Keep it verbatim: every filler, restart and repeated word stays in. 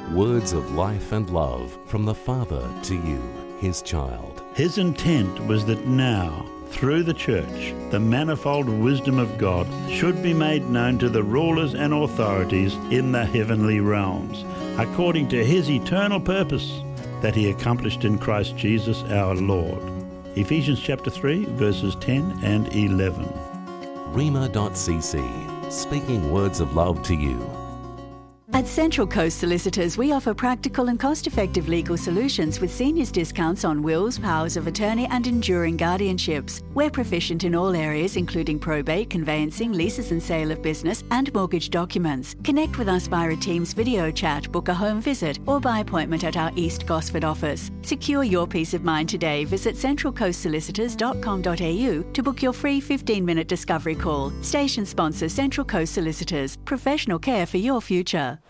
Words of life and love from the Father to you, His child. His intent was that now, through the Church, the manifold wisdom of God should be made known to the rulers and authorities in the heavenly realms, according to His eternal purpose that He accomplished in Christ Jesus our Lord. Ephesians chapter three, verses ten and eleven. Rhema dot c c, speaking words of love to you. At Central Coast Solicitors, we offer practical and cost-effective legal solutions with seniors discounts on wills, powers of attorney and enduring guardianships. We're proficient in all areas including probate, conveyancing, leases and sale of business and mortgage documents. Connect with us via a Teams video chat, book a home visit or by appointment at our East Gosford office. Secure your peace of mind today. Visit central coast solicitors dot com dot a u to book your free fifteen minute discovery call. Station sponsor Central Coast Solicitors. Professional care for your future.